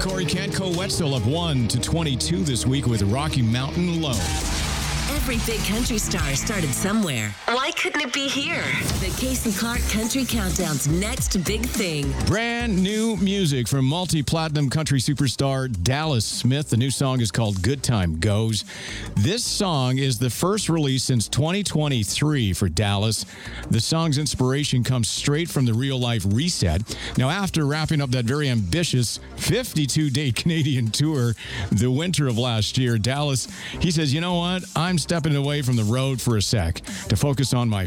Corey Kent, Wetzel up 1 to 22 this week with Rocky Mountain Low. Every big country star started somewhere. Why couldn't it be here? The Casey Clark Country Countdown's next big thing. Brand new music from multi-platinum country superstar Dallas Smith. The new song is called Good Time Goes. This song is the first release since 2023 for Dallas. The song's inspiration comes straight from the real-life Reset. Now, after wrapping up that very ambitious 52-day Canadian tour the winter of last year, Dallas, he says, you know what? I'm stepping away from the road for a sec to focus on my